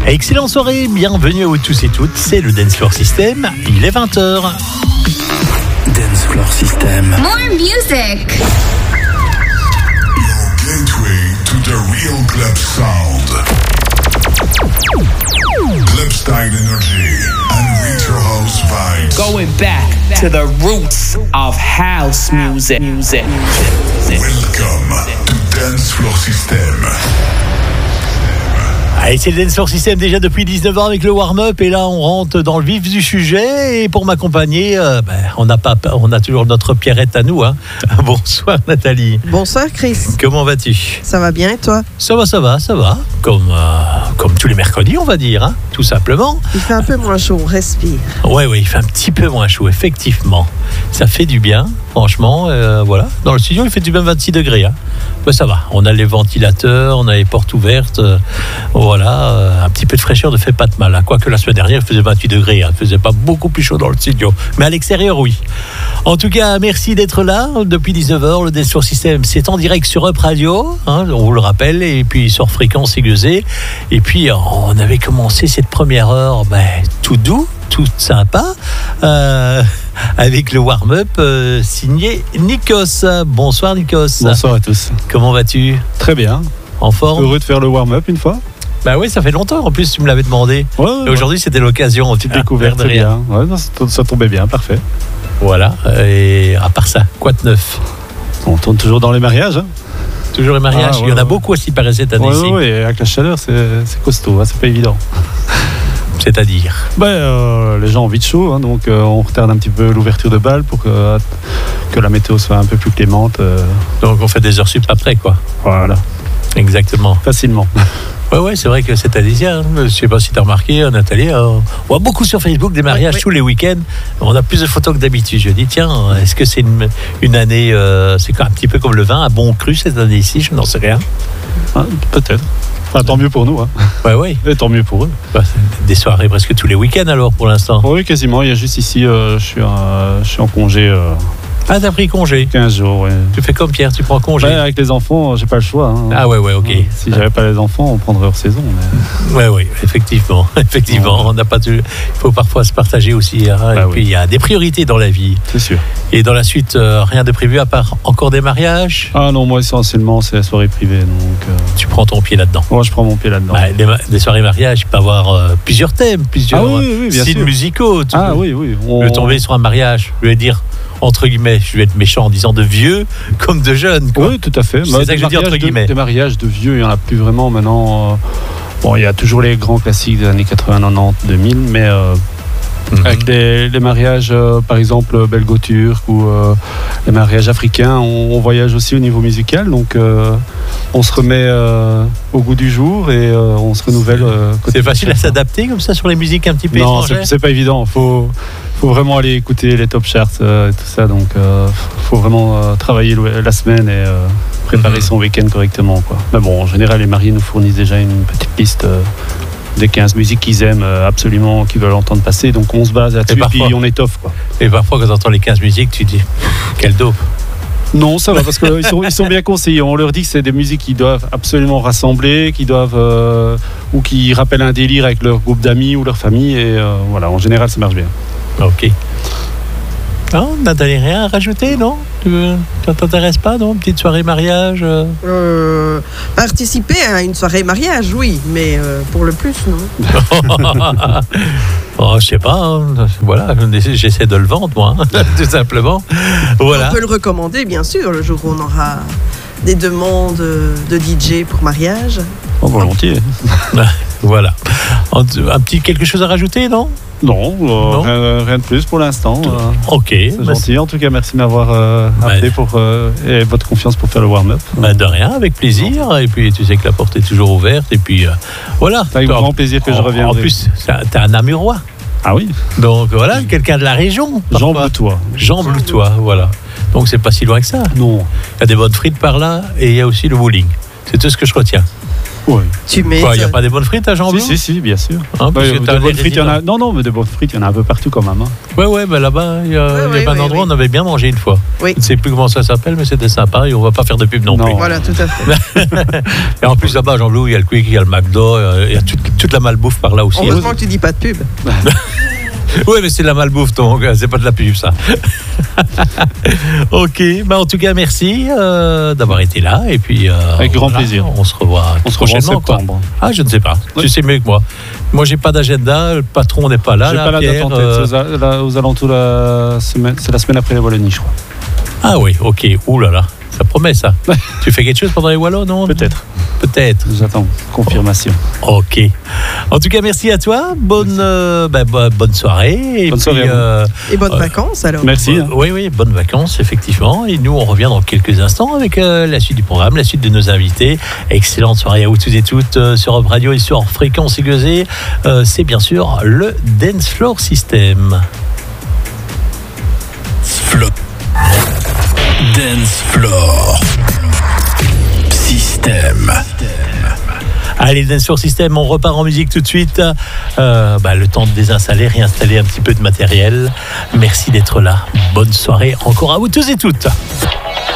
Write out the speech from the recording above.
Excellente soirée, bienvenue à vous tous et toutes, c'est le Dance Floor System, il est 20h. Dance Floor System. More music. Your gateway to the real club sound. Club style energy and retro house vibes. Going back to the roots of house music. Welcome to Dance Floor System. Allez, c'est le Dance Floor System déjà depuis 19h avec le warm-up et là on rentre dans le vif du sujet et pour m'accompagner, on a toujours notre Pierrette à nous. Hein. Bonsoir Nathalie. Bonsoir Chris. Comment vas-tu ? Ça va bien et toi ? Ça va. Comme tous les mercredis on va dire, hein, tout simplement. Il fait un peu moins chaud, on respire. Oui, il fait un petit peu moins chaud, effectivement. Ça fait du bien, franchement. Voilà. Dans le studio il fait du bien 26 degrés. Hein. Ça va, on a les ventilateurs, on a les portes ouvertes. Voilà, un petit peu de fraîcheur ne fait pas de mal. Hein. Quoique la semaine dernière, il faisait 28 degrés. Hein. Il ne faisait pas beaucoup plus chaud dans le studio. Mais à l'extérieur, oui. En tout cas, merci d'être là. Depuis 19h, le Dance Floor System, c'est en direct sur Up Radio. Hein, on vous le rappelle. Et puis sur Fréquence aiguisée. Et puis, on avait commencé cette première heure tout doux, tout sympa. Avec le warm-up signé Nikos. Bonsoir Nikos. Bonsoir à tous. Comment vas-tu ? Très bien. En forme ? Heureux de faire le warm-up une fois. Bah oui, ça fait longtemps. En plus, tu me l'avais demandé. Ouais, et aujourd'hui, c'était l'occasion. Petite découverte, très bien. Ouais, non, ça tombait bien, parfait. Voilà. Et à part ça, quoi de neuf ? On tourne toujours dans les mariages. Hein. Toujours les mariages. Il y en a beaucoup aussi, paraît cette année ici. Oui, avec la chaleur, c'est costaud. Hein, c'est pas évident. C'est-à-dire les gens ont envie de chaud, hein, donc on retarde un petit peu l'ouverture de bal pour que la météo soit un peu plus clémente. Donc on fait des heures sup après, quoi. Voilà. Exactement. Facilement. Ouais, c'est vrai que c'est alésien. Je ne sais pas si tu as remarqué, Nathalie. On voit beaucoup sur Facebook des mariages tous les week-ends. On a plus de photos que d'habitude. Je dis, tiens, est-ce que c'est une année, c'est un petit peu comme le vin, un bon cru cette année-ci ? Je n'en sais rien. Ah, peut-être. Enfin, tant mieux pour nous. Hein. Ouais. Et tant mieux pour eux. Des soirées presque tous les week-ends alors pour l'instant. Oui, quasiment. Il y a juste ici, je suis en congé. Ah, t'as pris congé ? 15 jours, oui. Tu fais comme Pierre, tu prends congé ? Avec les enfants, j'ai pas le choix. Hein. Ah ouais, ok. Si j'avais pas les enfants, on prendrait hors saison. Mais... Oui, effectivement. On n'a pas il faut parfois se partager aussi. Hein. Et puis il y a des priorités dans la vie. C'est sûr. Et dans la suite, rien de prévu à part encore des mariages ? Ah non, moi essentiellement c'est la soirée privée. Donc, Tu prends ton pied là-dedans ? Moi je prends mon pied là-dedans. Des soirées mariage, il peut y avoir plusieurs thèmes, plusieurs styles musicaux. Oui. Je vais tomber sur un mariage, je vais dire entre guillemets, je vais être méchant en disant de vieux comme de jeunes. Quoi. Oui, tout à fait. C'est ça que je dis entre guillemets. Des mariages de vieux, il n'y en a plus vraiment maintenant. Il y a toujours les grands classiques des années 80, 90, 2000, mais avec les mariages, par exemple, belgo-turcs ou les mariages africains, on voyage aussi au niveau musical, donc on se remet au goût du jour et on se renouvelle. C'est facile à s'adapter comme ça sur les musiques un petit peu étrangères ? Non, c'est pas évident. Faut vraiment aller écouter les top charts et tout ça, donc faut vraiment travailler la semaine et préparer son week-end correctement, quoi. Mais bon, en général, les mariés nous fournissent déjà une petite liste des 15 musiques qu'ils aiment absolument, qu'ils veulent entendre passer, donc on se base là-dessus et puis on étoffe, quoi. Et parfois quand tu entends les 15 musiques, tu te dis quelle dope. Non, ça va, parce qu'ils sont bien conseillés. On leur dit que c'est des musiques qui doivent absolument rassembler, qui doivent ou qui rappellent un délire avec leur groupe d'amis ou leur famille, et voilà, en général ça marche bien. Ok. Non, Nathalie, rien à rajouter, non ? Ça t'intéresse pas, non ? Petite soirée mariage Participer à une soirée mariage, oui, mais pour le plus, non. Je sais pas, hein. Voilà, j'essaie de le vendre, moi, hein, tout simplement. Voilà. On peut le recommander, bien sûr, le jour où on aura des demandes de DJ pour mariage. Volontiers. Voilà. Un petit quelque chose à rajouter, non ? Non, rien de plus pour l'instant. Ok. C'est gentil. En tout cas, merci de m'avoir appelé et votre confiance pour faire le warm-up. De rien, avec plaisir. Et puis, tu sais que la porte est toujours ouverte. Et puis, voilà. C'est avec grand plaisir que je reviendrai. En plus, t'es un Namurois. Ah oui. Donc, voilà, quelqu'un de la région. Jean Bloutois. Jean Bloutois, voilà. Donc, c'est pas si loin que ça. Non. Il y a des bonnes frites par là. Et il y a aussi le bowling. C'est tout ce que je retiens. Oui. Tu mets. Il n'y a pas des bonnes frites à Jean-Bloup ? Si, bien sûr. Hein, parce que des bonnes frites, il y en a. Non, mais des bonnes frites, il y en a un peu partout quand même. Hein. Ouais, là-bas, il y a un endroit où on avait bien mangé une fois. Oui. Je ne sais plus comment ça s'appelle, mais c'était sympa et on ne va pas faire de pub non plus. Voilà, tout à fait. Et en plus, là-bas, à Jean-Bloup, il y a le Quick, il y a le McDo, il y a toute la malbouffe par là aussi. Heureusement que tu dis pas de pub. Oui, mais c'est de la malbouffe, donc c'est pas de la pub, ça. Ok, en tout cas, merci d'avoir été là. Et puis, avec grand plaisir. On se revoit prochainement. En septembre. Ah, je ne sais pas. Oui. Tu sais mieux que moi. Moi, j'ai pas d'agenda. Le patron n'est pas là. J'ai pas la date en tête. C'est aux alentours de la semaine. C'est la semaine après les Wallonie, je crois. Ah oui, ok. Ouh là là. Ça promet, ça. Tu fais quelque chose pendant les Wallons, non? Peut-être. J'attends confirmation. Ok. En tout cas, merci à toi. Bonne soirée. Bonne soirée. Et bonnes vacances, alors. Merci. Oui, bonnes vacances, effectivement. Et nous, on revient dans quelques instants avec la suite du programme, la suite de nos invités. Excellente soirée à vous tous et toutes sur Hop Radio et sur Fréquence Aiguisée. C'est bien sûr le Dance Floor System. Dance Floor System. Allez, le Dance Floor System, on repart en musique tout de suite. Le temps de désinstaller, réinstaller un petit peu de matériel. Merci d'être là. Bonne soirée encore à vous tous et toutes.